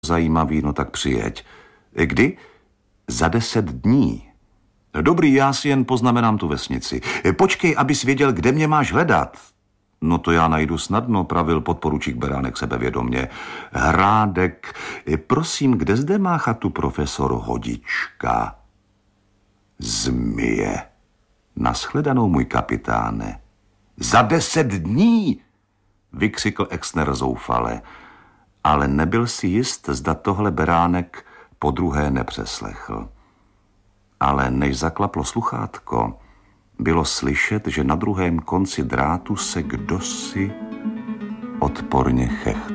zajímavý, no tak přijeď. Kdy? Za 10 dní. Dobrý, já si jen poznamenám tu vesnici. Počkej, abys věděl, kde mě máš hledat. No to já najdu snadno, pravil podporučík Beránek sebevědomě. Hrádek, prosím, kde zde má chatu profesor Hodička? Zmije. Nashledanou, můj kapitáne. Za 10 dní, vykřikl Exner zoufale, ale nebyl si jist, zda tohle Beránek podruhé nepřeslechl. Ale než zaklaplo sluchátko, bylo slyšet, že na druhém konci drátu se kdosi odporně chechtá.